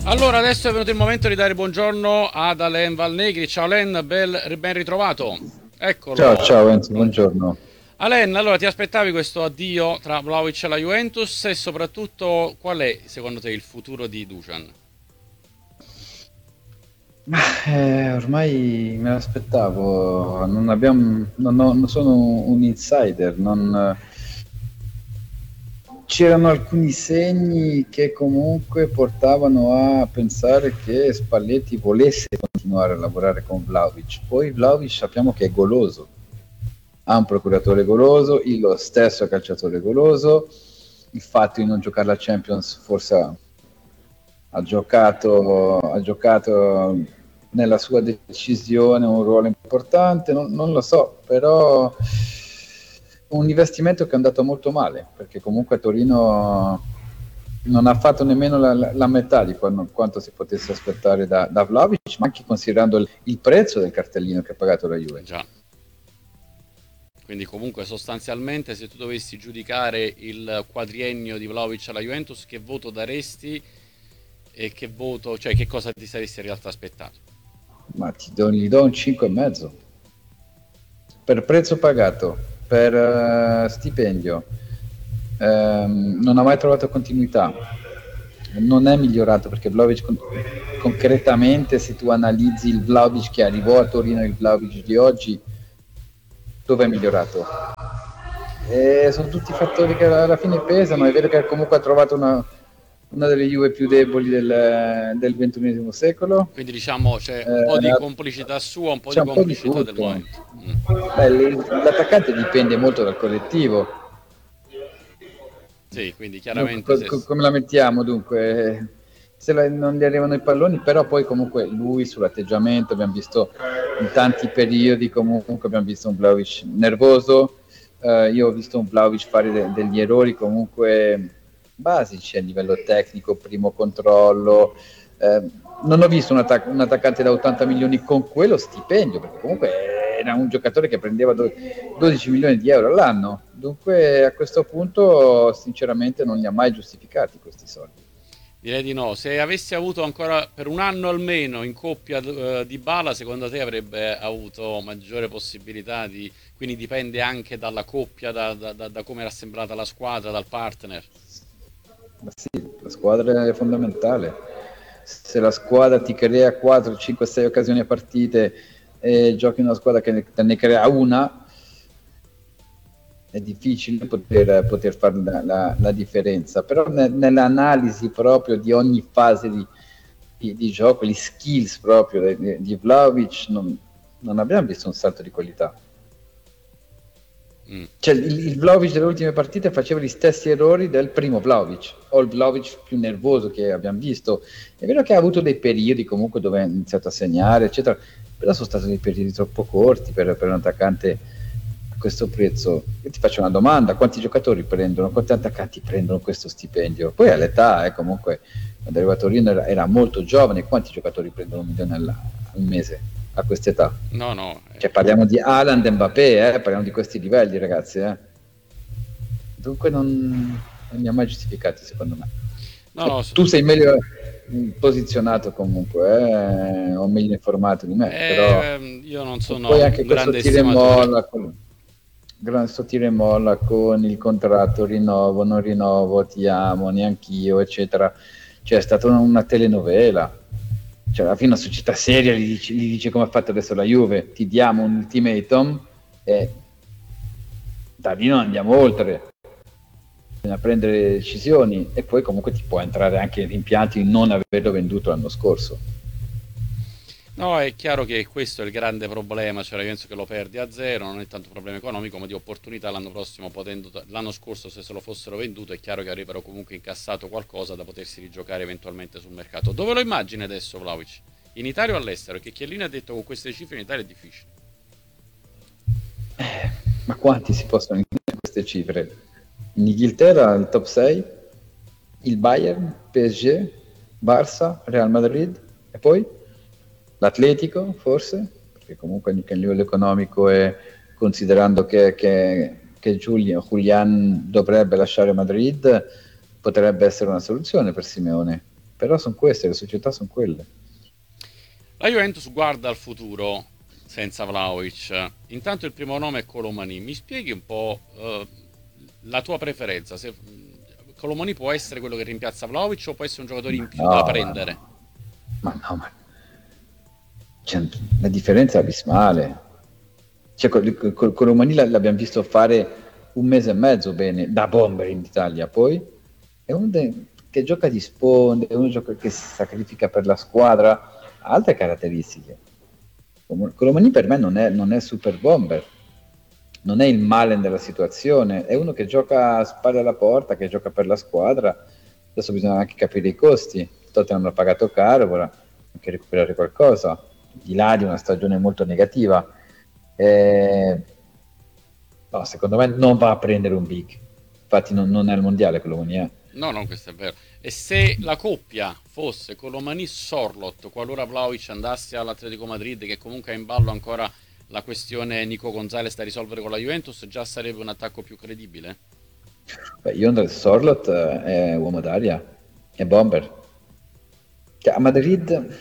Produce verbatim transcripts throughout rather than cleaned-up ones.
Allora, adesso è venuto il momento di dare buongiorno ad Alain Valnegri. Ciao Alain, bel, ben ritrovato. Ciao, Eccolo. ciao Enzo, Pronto. buongiorno. Alain, allora ti aspettavi questo addio tra Vlahovic e la Juventus e soprattutto qual è secondo te il futuro di Dusan? Ma, eh, ormai me l'aspettavo, non abbiamo, non, ho- non sono un insider, non, c'erano alcuni segni che comunque portavano a pensare che Spalletti volesse continuare a lavorare con Vlahovic. Poi Vlahovic sappiamo che è goloso, ha un procuratore goloso, il lo stesso calciatore goloso, il fatto di non giocare la Champions forse ha, ha giocato, ha giocato nella sua decisione un ruolo importante, non, non lo so, però un investimento che è andato molto male, perché comunque a Torino non ha fatto nemmeno la, la, la metà di quanto, quanto si potesse aspettare da, da Vlahovic, ma anche considerando il, il prezzo del cartellino che ha pagato la Juve. Già. Quindi comunque sostanzialmente se tu dovessi giudicare il quadriennio di Vlahovic alla Juventus, che voto daresti e che voto, cioè che cosa ti saresti in realtà aspettato? Ma ti do, gli do un cinque e mezzo per prezzo pagato, per uh, stipendio. Um, non ha mai trovato continuità, non è migliorato perché Vlahovic con- concretamente, se tu analizzi il Vlahovic che arrivò a Torino e il Vlahovic di oggi, dove è migliorato? E sono tutti fattori che alla fine pesano. È vero che comunque ha trovato una, una delle Juve più deboli del, del ventunesimo secolo. Quindi diciamo c'è un po' di Eh, complicità sua, un po' c'è di un po' di complicità del tutto. momento. Mm. Beh, l'attaccante dipende molto dal collettivo. Sì, quindi Dunque, chiaramente co- se... co- come la mettiamo? Dunque, se la- non gli arrivano i palloni, però poi comunque lui sull'atteggiamento abbiamo visto in tanti periodi, comunque abbiamo visto un Vlahovic nervoso. Uh, io ho visto un Vlahovic fare de- degli errori comunque basici a livello tecnico, primo controllo. Uh, non ho visto un, attac- un attaccante da ottanta milioni con quello stipendio, perché comunque era un giocatore che prendeva do- dodici milioni di euro all'anno. Dunque a questo punto sinceramente non li ha mai giustificati questi soldi. Direi di no. Se avessi avuto ancora per un anno almeno in coppia eh, di Bala, secondo te avrebbe avuto maggiore possibilità di... Quindi dipende anche dalla coppia, da, da, da, da come era assemblata la squadra, dal partner. Ma sì, la squadra è fondamentale. Se la squadra ti crea quattro, cinque, sei occasioni a partite e giochi in una squadra che ne, ne crea una, è difficile poter, poter fare la, la, la differenza. Però ne, nell'analisi proprio di ogni fase di, di, di gioco, gli skills proprio di, di Vlahovic, non, non abbiamo visto un salto di qualità. Mm. Cioè, il, il Vlahovic delle ultime partite faceva gli stessi errori del primo Vlahovic, o il Vlahovic più nervoso che abbiamo visto. È vero che ha avuto dei periodi comunque dove ha iniziato a segnare, eccetera, però sono stati dei periodi troppo corti per, per un attaccante a questo prezzo. Io ti faccio una domanda: quanti giocatori prendono, quanti attaccanti prendono questo stipendio? Poi all'età, eh, comunque, quando è arrivato a Torino era, era molto giovane, quanti giocatori prendono un milione al, al mese a quest'età? No, no. Cioè, Eh. parliamo di Haaland e Mbappé, eh? Parliamo di questi livelli, ragazzi. Eh? Dunque non, non li ha mai giustificati, secondo me. No, no. Tu sei meglio posizionato comunque, eh? O meglio informato di me, però Eh, io non poi sono anche un questo grande tira e estimatore. molla, con, questo tira e molla con il contratto, rinnovo, non rinnovo, ti amo, neanch'io, eccetera. Cioè è stata una, una telenovela. Cioè alla fine una società seria gli dice, gli dice come ha fatto adesso la Juve: ti diamo un ultimatum e da lì non andiamo oltre, bisogna prendere decisioni, e poi comunque ti può entrare anche in rimpianti di non averlo venduto l'anno scorso. No, è chiaro che questo è il grande problema, cioè penso che lo perdi a zero, non è tanto un problema economico, ma di opportunità l'anno prossimo, potendo, l'anno scorso se se lo fossero venduto è chiaro che avrebbero comunque incassato qualcosa da potersi rigiocare eventualmente sul mercato. Dove lo immagini adesso Vlahovic? In Italia o all'estero? Che Chiellini ha detto che con queste cifre in Italia è difficile. Eh, ma quanti si possono intendere queste cifre? In Inghilterra il top sei, il Bayern, P S G, Barça, Real Madrid, e poi l'Atletico forse, perché comunque anche a livello economico, e considerando che, che, che Julian, Julian dovrebbe lasciare Madrid, potrebbe essere una soluzione per Simeone. però sono queste, le società sono quelle. La Juventus guarda al futuro senza Vlahovic. Intanto il primo nome è Colomani. Mi spieghi un po' eh, la tua preferenza? Se Colomani può essere quello che rimpiazza Vlahovic o può essere un giocatore Ma in più da no, ma prendere? no, ma no, ma cioè, la differenza è abismale. Cioè, con, con, con Romani l'abbiamo visto fare un mese e mezzo bene, da bomber in Italia, poi è uno de- che gioca di sponde, è uno gioca- che si sacrifica per la squadra, ha altre caratteristiche. Colomani per me non è, non è super bomber, non è il Malen della situazione, è uno che gioca a spalle alla porta, che gioca per la squadra. Adesso bisogna anche capire i costi. Tottenham l'ha pagato caro, vorrà anche recuperare qualcosa, di là di una stagione molto negativa. Eh, no, secondo me non va a prendere un big, infatti non, non è il mondiale Colomani, eh. No, no, questo è vero. E se la coppia fosse Colomani-Sorlot, qualora Vlahovic andasse all'Atletico Madrid, che comunque ha in ballo ancora la questione Nico Gonzalez da risolvere con la Juventus, già sarebbe un attacco più credibile? Beh, Yonder Sorlot eh, è uomo d'aria, è bomber. Cioè, a Madrid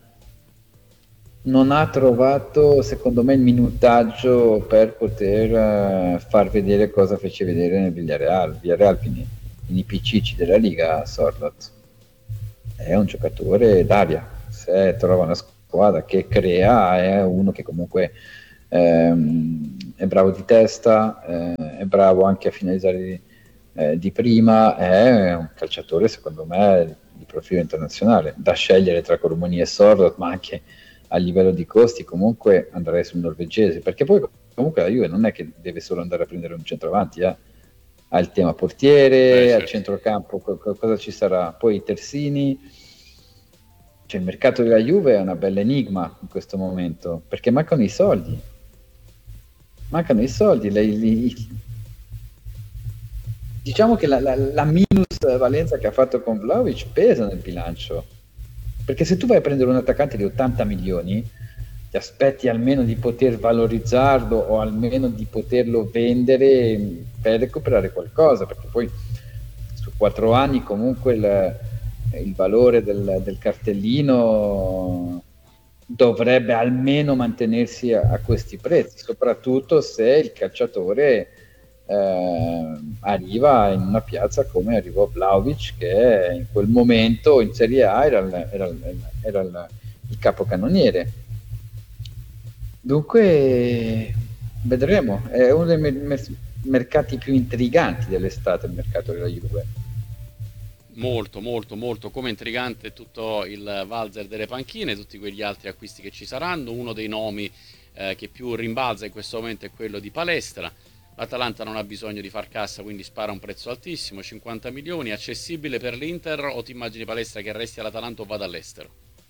non ha trovato, secondo me, il minutaggio per poter eh, far vedere cosa fece vedere nel Villarreal. Villarreal quindi i P C C della Liga, Sorlot è un giocatore d'aria. Se trova una squadra che crea, è uno che comunque ehm, è bravo di testa, eh, è bravo anche a finalizzare di, eh, di prima, è un calciatore, secondo me, di profilo internazionale. Da scegliere tra Colomoni e Sorlot, ma anche a livello di costi comunque andrei sul norvegese, perché poi comunque la Juve non è che deve solo andare a prendere un centravanti, eh. Ha il tema Beh, portiere, al certo. centrocampo co- co- cosa ci sarà? Poi i terzini, cioè il mercato della Juve è una bella enigma in questo momento, perché mancano i soldi, mancano i soldi, le- li- diciamo che la, la, la minus valenza che ha fatto con Vlahovic pesa nel bilancio, perché se tu vai a prendere un attaccante di ottanta milioni, ti aspetti almeno di poter valorizzarlo o almeno di poterlo vendere per recuperare qualcosa, perché poi su quattro anni comunque il, il valore del, del cartellino dovrebbe almeno mantenersi a, a questi prezzi, soprattutto se il calciatore eh, arriva in una piazza come arrivò Vlahovic, che in quel momento in Serie A era, il, era, il, era il, il capocannoniere. Dunque vedremo, è uno dei mer- mer- mercati più intriganti dell'estate, il mercato della Juve. Molto, molto, molto come intrigante tutto il valzer delle panchine, tutti quegli altri acquisti che ci saranno. Uno dei nomi eh, che più rimbalza in questo momento è quello di Palestra. L'Atalanta non ha bisogno di far cassa, quindi spara un prezzo altissimo, cinquanta milioni, accessibile per l'Inter, o ti immagini Palestra che resti all'Atalanta o vada all'estero?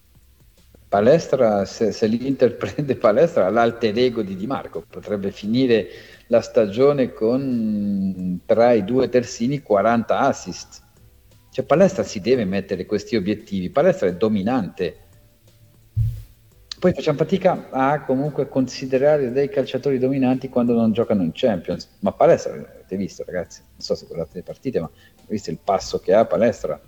Palestra, se, se l'Inter prende Palestra, l'alter ego di Di Marco potrebbe finire la stagione con tra i due terzini quaranta assist. Cioè Palestra si deve mettere questi obiettivi, Palestra è dominante. Poi facciamo fatica a comunque considerare dei calciatori dominanti quando non giocano in Champions. Ma Palestra, avete visto ragazzi, non so se guardate le partite, ma avete visto il passo che ha Palestra?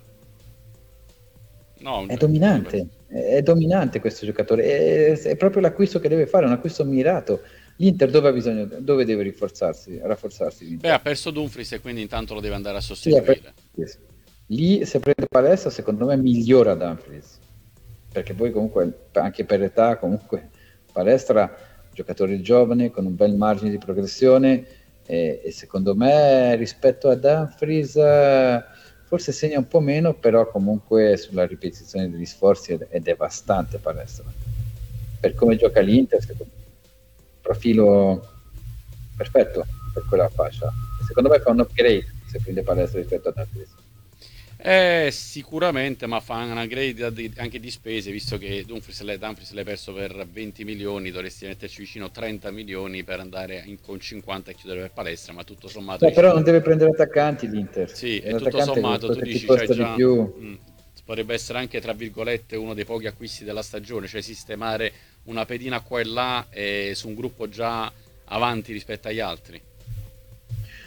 No, È sono dominante, è dominante questo giocatore, è, è proprio l'acquisto che deve fare, un acquisto mirato. L'Inter dove ha bisogno, dove deve rinforzarsi, rafforzarsi Beh, ha l'Inter? perso Dumfries e quindi intanto lo deve andare a Sì, ha perso sostituire. Dumfries. Lì se prende Palestra secondo me migliora Dumfries, perché poi comunque anche per età comunque Palestra giocatore giovane con un bel margine di progressione e, e secondo me rispetto a Dumfries eh, forse segna un po' meno, però comunque sulla ripetizione degli sforzi è, è devastante Palestra. Per come gioca l'Inter, secondo me, profilo perfetto per quella fascia. Secondo me fa un upgrade se prende Palestra rispetto a Dumfries. Eh, sicuramente, ma fa una grade di- anche di spese, visto che Dumfries l'hai, Dumfries l'hai perso per venti milioni, dovresti metterci vicino trenta milioni per andare in- con cinquanta e chiudere per Palestra, ma tutto sommato No, dici però tu. non deve prendere attaccanti l'Inter. Sì, E e tutto l'attaccante sommato tu che ti dici, c'hai costa di già... più. mm, potrebbe essere anche, tra virgolette, uno dei pochi acquisti della stagione, cioè sistemare una pedina qua e là e su un gruppo già avanti rispetto agli altri.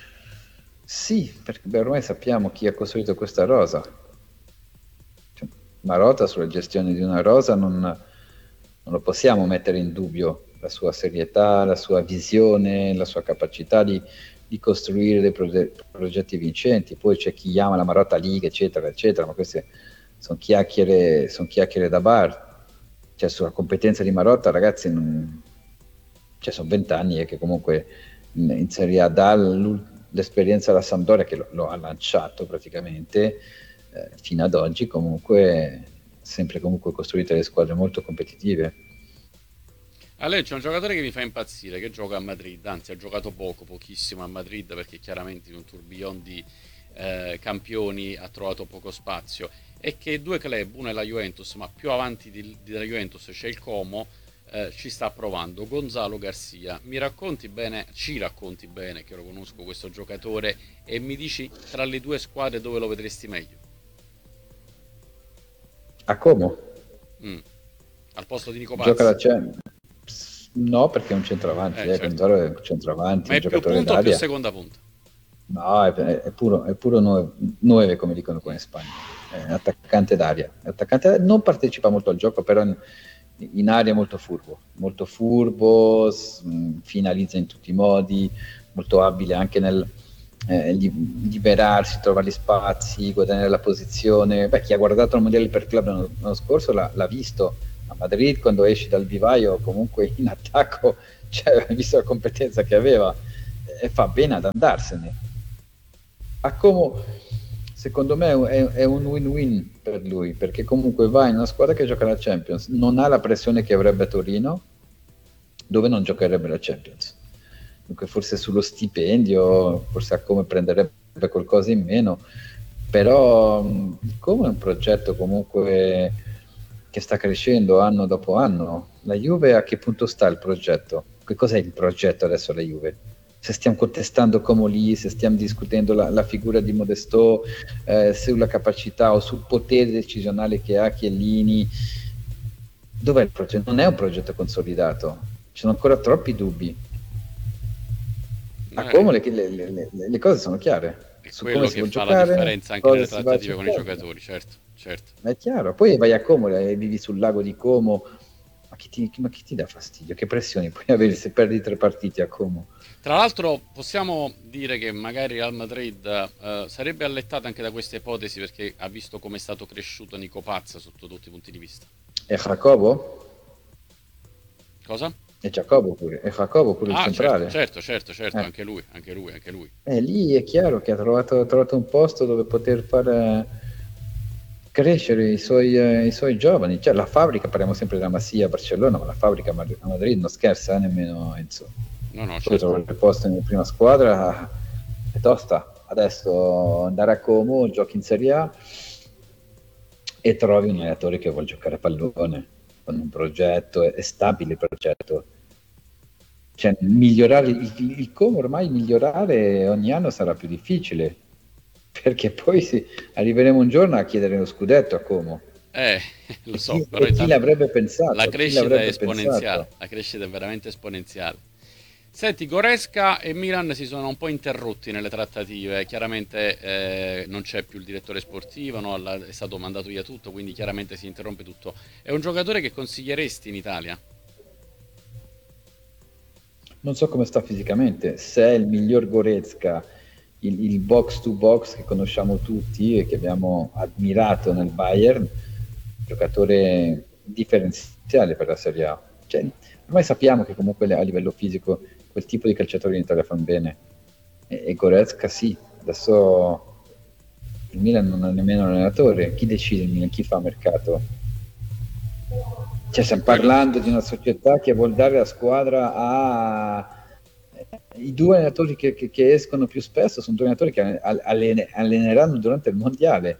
Sì, perché beh, ormai sappiamo chi ha costruito questa rosa. Cioè, Marotta sulla gestione di una rosa non, non lo possiamo mettere in dubbio, la sua serietà, la sua visione, la sua capacità di, di costruire dei proge- progetti vincenti. Poi c'è chi chiama la Marotta League, eccetera, eccetera, ma queste sono chiacchiere, son chiacchiere da bar. Cioè, sulla competenza di Marotta, ragazzi, non, cioè, sono vent'anni e che comunque in, in Serie A dà l'esperienza alla Sampdoria, che lo, lo ha lanciato praticamente, eh, fino ad oggi comunque sempre comunque costruite le squadre molto competitive. A lei c'è un giocatore che mi fa impazzire, che gioca a Madrid, anzi ha giocato poco, pochissimo a Madrid, perché chiaramente in un tourbillon di eh, campioni ha trovato poco spazio, e che due club, uno è la Juventus, ma più avanti di- della Juventus c'è il Como, eh, ci sta provando, Gonzalo Garcia. Mi racconti bene, ci racconti bene, che lo conosco questo giocatore, e mi dici tra le due squadre dove lo vedresti meglio? A Como Mm. Al posto di Nico gioca Pazzi? la Champions? No, perché è un centravanti, Eh, eh, certo. Gonzalo è un centravanti, Ma un è più giocatore punta o più d'aria. seconda punta? No, è, è puro, è puro nuove, nueve, come dicono qua in Spagna. È un attaccante d'aria. È attaccante d'aria. Non partecipa molto al gioco, però in, in aria è molto furbo. Molto furbo, s- mh, finalizza in tutti i modi, molto abile anche nel eh, li- liberarsi, trovare gli spazi, guadagnare la posizione. Beh, chi ha guardato il mondiale per club l'anno, l'anno scorso l'ha, l'ha visto. A Madrid, quando esci dal vivaio, comunque in attacco, cioè, hai visto la competenza che aveva, e fa bene ad andarsene. A Como, secondo me, è, è un win-win per lui, perché comunque va in una squadra che gioca la Champions, non ha la pressione che avrebbe a Torino, dove non giocherebbe la Champions. Dunque forse sullo stipendio, forse a Como prenderebbe qualcosa in meno, però mh, Como è un progetto comunque che sta crescendo anno dopo anno. La Juve, a che punto sta il progetto? Che cos'è il progetto adesso la Juve? Se stiamo contestando Como lì, se stiamo discutendo la, la figura di Modesto, eh, sulla capacità o sul potere decisionale che ha Chiellini, dov'è il progetto? Non è un progetto consolidato, ci sono ancora troppi dubbi. A Eh, Como le, le, le, le cose sono chiare è su come quello si che vuole fa la giocare, differenza anche cosa nelle si va a trattative con i cercare. giocatori, certo, certo. Ma è chiaro, poi vai a Como e vivi sul lago di Como, ma chi ti, ma chi ti dà fastidio? Che pressioni puoi avere se perdi tre partiti a Como? Tra l'altro possiamo dire che magari Real Madrid eh, sarebbe allettata anche da questa ipotesi, perché ha visto come è stato cresciuto Nico Pazza sotto tutti i punti di vista. E Jacobo? Cosa? E Jacobo pure, e Jacobo pure il Ah, certo, centrale. certo, certo, certo, Eh. anche lui, anche lui, anche lui. E lì è chiaro che ha trovato, ha trovato un posto dove poter fare crescere i suoi, eh, i suoi giovani. Cioè, la fabbrica, parliamo sempre della Masia a Barcellona, ma la fabbrica a Madrid, a Madrid non scherza eh, nemmeno Enzo. No, no, Poi certo. trovare il posto in prima squadra è tosta. Adesso andare a Como, giochi in Serie A e trovi un allenatore che vuole giocare a pallone con un progetto, è, è stabile il progetto. Cioè, migliorare il, il Como ormai migliorare ogni anno sarà più difficile, perché poi si, arriveremo un giorno a chiedere lo scudetto a Como. Eh, lo E so, chi, però e chi intanto l'avrebbe la pensato? Chi crescita è l'avrebbe esponenziale, pensato? la crescita è veramente esponenziale. Senti, Goresca e Milan si sono un po' interrotti nelle trattative, chiaramente eh, non c'è più il direttore sportivo, no? La- è stato mandato via tutto, quindi chiaramente si interrompe tutto. È un giocatore che consiglieresti in Italia? Non so come sta fisicamente, se è il miglior Goretzka, il, il box to box che conosciamo tutti e che abbiamo ammirato nel Bayern, giocatore differenziale per la Serie A. Cioè, ormai sappiamo che comunque a livello fisico quel tipo di calciatori in Italia fanno bene, e, e Goretzka sì. Adesso il Milan non ha nemmeno un allenatore, chi decide il Milan, chi fa mercato? Cioè, È stiamo quello. parlando di una società che vuol dare la squadra a i due allenatori che, che, che escono più spesso sono due allenatori che allene, alleneranno durante il mondiale.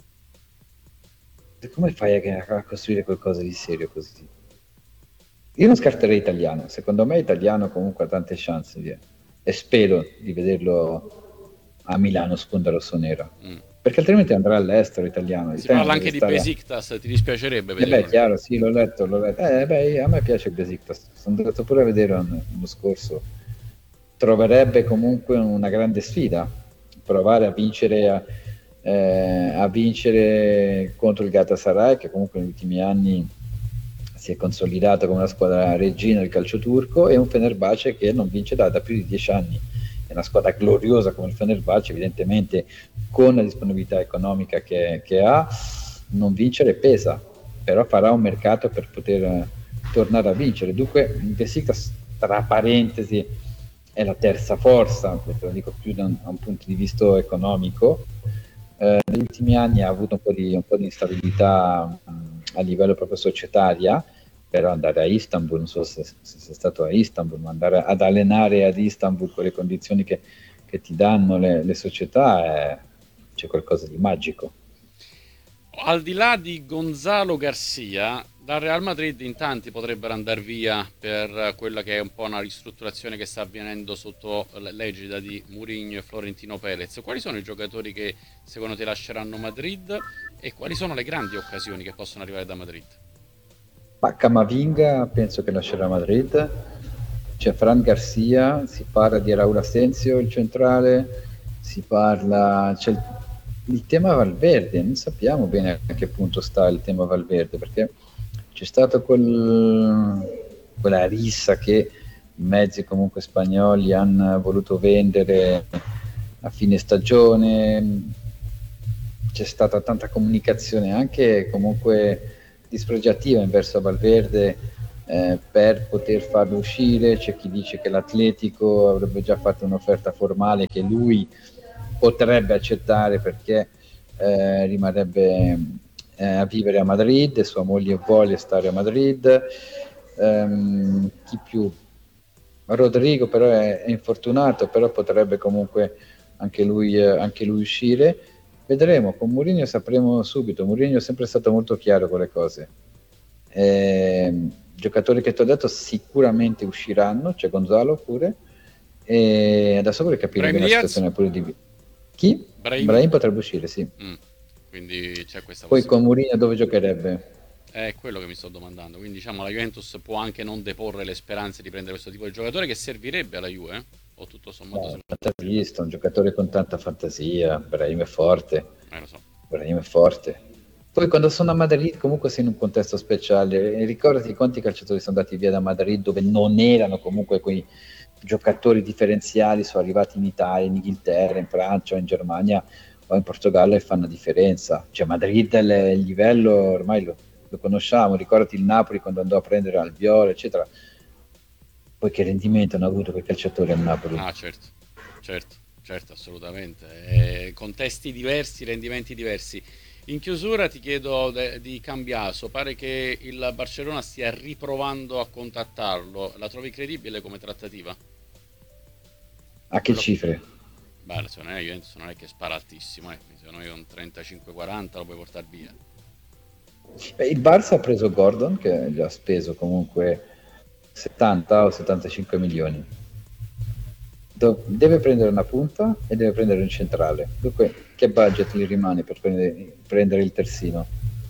Come fai a, a costruire qualcosa di serio così? Io non scarterei Italiano, secondo me Italiano comunque ha tante chance di, e spero di vederlo a Milano sponda rossonera, Mm. perché altrimenti andrà all'estero Italiano. Si L'Italiano parla deve anche di stare a... Besiktas, ti dispiacerebbe Eh beh, vederlo lì? chiaro, sì, l'ho letto, l'ho letto. Eh, beh, a me piace il Besiktas, sono andato pure a vedere l'anno scorso. Troverebbe comunque una grande sfida, provare a vincere a, eh, a vincere contro il Galatasaray, che comunque negli ultimi anni si è consolidato come una squadra regina del calcio turco, e un Fenerbahce che non vince da, da più di dieci anni. È una squadra gloriosa come il Fenerbahce, evidentemente con la disponibilità economica che, che ha, non vincere pesa, però farà un mercato per poter eh, tornare a vincere. Dunque il Besiktas, tra parentesi, è la terza forza, questo lo dico più da un, da un punto di vista economico. Eh, negli ultimi anni ha avuto un po' di, un po' di instabilità mh, a livello proprio societaria, però andare a Istanbul, non so se, se sei stato a Istanbul, ma andare ad allenare ad Istanbul con le condizioni che, che ti danno le, le società, è, c'è qualcosa di magico. Al di là di Gonzalo Garcia, dal Real Madrid in tanti potrebbero andare via per quella che è un po' una ristrutturazione che sta avvenendo sotto l'egida di Mourinho e Florentino Perez. Quali sono i giocatori che secondo te lasceranno Madrid e quali sono le grandi occasioni che possono arrivare da Madrid? Ma Camavinga penso che lascerà Madrid, c'è Fran Garcia, si parla di Raul Asensio, il centrale, si parla, c'è il, il tema Valverde, non sappiamo bene a che punto sta il tema Valverde, perché c'è stata quel, quella rissa che i mezzi comunque spagnoli hanno voluto vendere a fine stagione, c'è stata tanta comunicazione anche comunque dispregiativa verso Valverde eh, per poter farlo uscire. C'è chi dice che l'Atletico avrebbe già fatto un'offerta formale che lui potrebbe accettare perché eh, rimarrebbe eh, a vivere a Madrid, sua moglie vuole stare a Madrid. Ehm, chi più? Rodrigo però è, è infortunato, però potrebbe comunque anche lui, eh, anche lui uscire. Vedremo, con Mourinho sapremo subito. Mourinho è sempre stato molto chiaro con le cose. Eh, giocatori che ti ho detto sicuramente usciranno, c'è Gonzalo pure, e adesso vorrei capire Brahim bene la Diaz? situazione pure di chi? Brahim? Brahim potrebbe uscire, sì. Mm, quindi c'è questa Poi con possibilità. Mourinho dove giocherebbe? È quello che mi sto domandando. Quindi diciamo la Juventus può anche non deporre le speranze di prendere questo tipo di giocatore che servirebbe alla Juve, eh? O tutto sommato No, se fantasista, un giocatore con tanta fantasia. Brahim è forte. eh, lo so. Brahim è forte. Poi quando sono a Madrid comunque sei in un contesto speciale, e ricordati quanti calciatori sono andati via da Madrid dove non erano comunque quei giocatori differenziali, sono arrivati in Italia, in Inghilterra, in Francia, in Germania o in Portogallo e fanno differenza. Cioè Madrid il, il livello ormai lo, lo conosciamo, ricordati il Napoli quando andò a prendere Albiol eccetera. Poi che rendimento hanno avuto quei calciatori a Napoli? Ah, certo, certo, certo, assolutamente. Eh, contesti diversi, rendimenti diversi. In chiusura ti chiedo de- di Cambiaso, pare che il Barcellona stia riprovando a contattarlo. La trovi credibile come trattativa? A che Quello... cifre? Beh, secondo me Juventus non è che spara altissimo, eh. Secondo me con trentacinque quaranta lo puoi portare via. Beh, il Barça ha preso Gordon che gli ha speso comunque settanta o settantacinque milioni. Do- deve prendere una punta e deve prendere un centrale. Dunque, che budget gli rimane per prendere, prendere il terzino?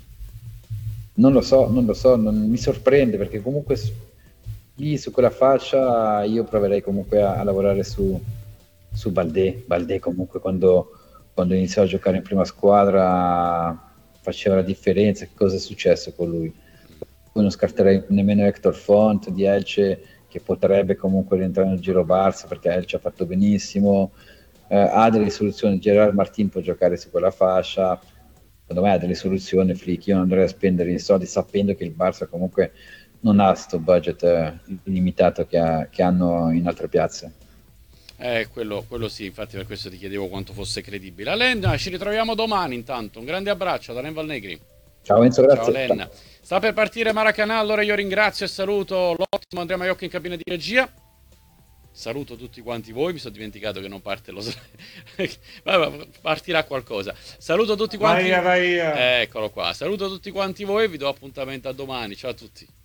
Non lo so, non lo so, non, mi sorprende perché comunque s- lì su quella fascia io proverei comunque a, a lavorare su, su Baldé. Baldé comunque quando, quando iniziò a giocare in prima squadra faceva la differenza. Che cosa è successo con lui? Poi non scarterei nemmeno Hector Font di Elche che potrebbe comunque rientrare nel giro Barça perché Elche ha fatto benissimo, eh, ha delle soluzioni. Gerard Martin può giocare su quella fascia, secondo me ha delle soluzioni. Flick, io non andrei a spendere i soldi sapendo che il Barça comunque non ha sto budget eh, illimitato che, ha, che hanno in altre piazze. Eh, quello, quello sì, infatti per questo ti chiedevo quanto fosse credibile. Alen, ci ritroviamo domani intanto. Un grande abbraccio da Ren Valnegri. Ciao Enzo, Ciao grazie. Len. Ciao. Sta per partire Maracanã, allora io ringrazio e saluto l'ottimo Andrea Maiocchi in cabina di regia. Saluto tutti quanti voi, mi sono dimenticato che non parte lo Vabbè, partirà qualcosa. Saluto tutti quanti. Vai, vai. Eccolo qua. Saluto tutti quanti voi, vi do appuntamento a domani. Ciao a tutti.